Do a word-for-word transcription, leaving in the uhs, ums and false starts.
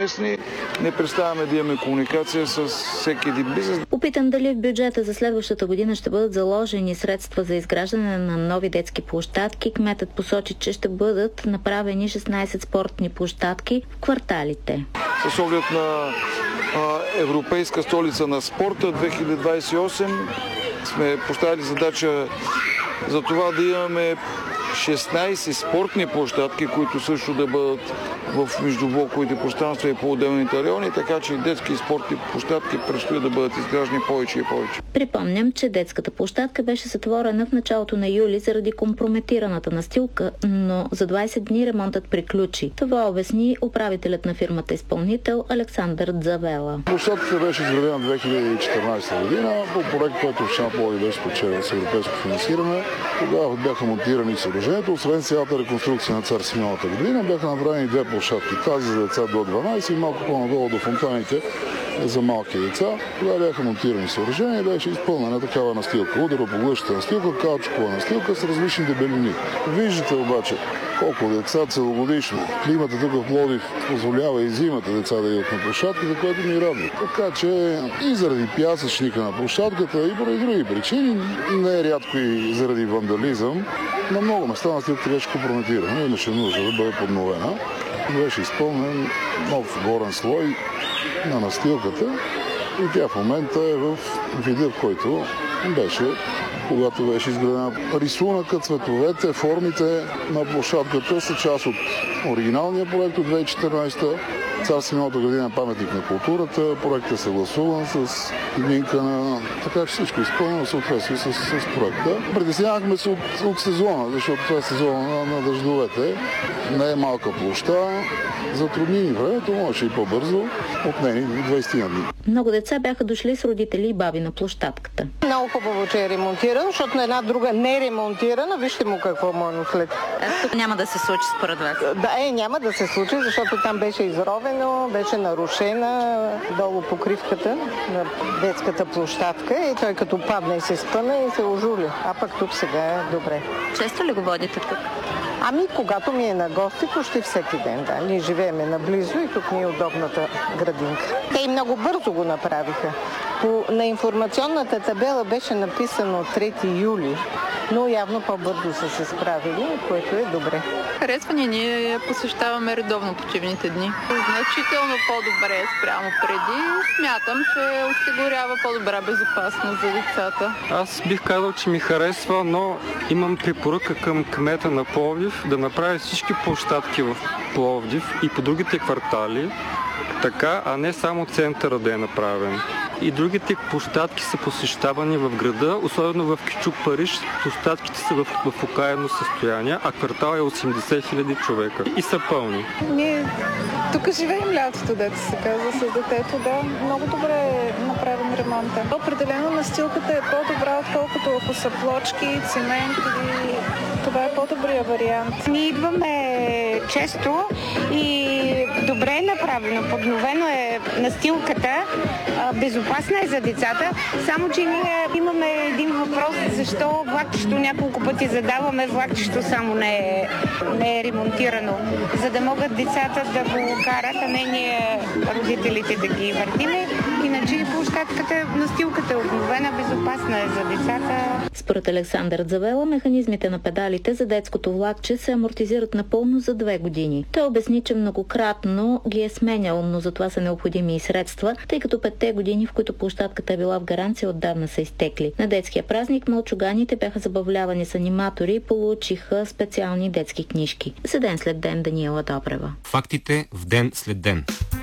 по-лесни. Не представяме да имаме комуникация с всеки един бизнес. Попитан дали в бюджета за следващата година ще бъдат заложени средства за изграждане на нови детски площадки, кметът посочи, че ще бъдат направени шестнайсет спортни площадки в кварталите. С оглед на а, Европейска столица на спорта две хиляди двадесет и осем сме поставили задача за това да имаме шестнайсет спортни площадки, които също да бъдат в междублоковите пространства и по отделните райони, така че и детски и спортни площадки предстои да бъдат изграждани повече и повече. Припомням, че детската площадка беше затворена в началото на юли заради компрометираната настилка, но за двайсет дни ремонтът приключи. Това обясни управителят на фирмата изпълнител Александър Дзавела. Площадката беше изградена две хиляди и четиринайсета година по проект, който община Пловдив беше спечелен с европейско финансиране. Тогава бяха монтирани съоръжението. Освен цялата реконструкция на Цар Симеоновата градина, бяха направени две площадки. Тази за деца до дванайсет и малко по-надолу до фонтаните за малки деца. Тогава бяха монтирани съоръжения и беше изпълнена такава настилка. Ударополъщата настилка, каучукова настилка с различни дебелини. Виждате обаче колко деца целогодишно. Климата тук в Пловдив позволява и зимата деца да идват на площадката, което ни радва. Така че и заради пясъчника на площадката, и поради други причини, не е рядко и заради вандализъм, на много места настилката беше компрометирана. Имаше нужда да бъде подновена. Беше изпълнен нов горен слой на настилката и тя в момента е в вида, в който беше, когато беше изградена. Рисунъкът, цветовете, формите на площадката са част от оригиналния проект от две хиляди и четиринайсета. Цар Симеоновата градина паметник на културата. Проектът е съгласуван с идвинка на... Така че всичко е изпълнено в съответствие с, с проекта. Притеснявахме се от, от сезона, защото това е сезона на, на дъждовете. Не е малка площа. Затрудни ни времето, може и по-бързо, отнени двайсет дни. Много деца бяха дошли с родители и баби на площадката. Много хубаво, че е ремонтиран, защото на една друга не е ремонтирана. Вижте му какво може след. Тук няма да се случи според вас? Да, е, няма да се случи, защото там беше изровено, беше нарушена долу покривката на детската площадка и той като падна и се спъна и се ожули. А пък тук сега е добре. Често ли го водите тук? Ами, когато ми е на гости, почти всеки ден, да. Ние живееме наблизо и тук ни е удобната градинка. Те и много бързо го направиха. По, на информационната табела беше написано трети юли, но явно по-бързо са се справили, което е добре. Харесва ни, ние я посещаваме редовно почивните дни. Значително по-добре спрямо преди. Смятам, че осигурява по-добра безопасност за децата. Аз бих казал, че ми харесва, но имам препоръка към кмета на Пловдив да направи всички площадки в Пловдив и по другите квартали така, а не само центъра да е направен. И другите площадки са посещавани в града, особено в Кючук, Париж. Площадките са в, в окаяно състояние, а квартал е осемдесет хиляди човека и са пълни. Ние тук живеем лятото, дето се казва, с детето, да. Много добре е направен ремонта. Определено настилката е по-добра, отколкото ако са плочки, цемент или... Това е по-добрия вариант. Ние идваме често и добре е направено, подновено е настилката, безопасна е за децата, само че ние имаме един въпрос, защо влакчето няколко пъти задаваме, влакчето само не е, не е ремонтирано, за да могат децата да го карат, а не ние родителите да ги въртиме. Иначе площадката, настилката е обновена, безопасна е за децата. Според Александър Дзавела, механизмите на педалите за детското влакче се амортизират напълно за две години. Той обясни, че многократно ги е сменял, но за това са необходими и средства, тъй като петте години, в които площадката е била в гаранция, отдавна са изтекли. На детския празник малчуганите бяха забавлявани с аниматори и получиха специални детски книжки. За ден след ден, Даниела Добрева. Фактите в ден след ден.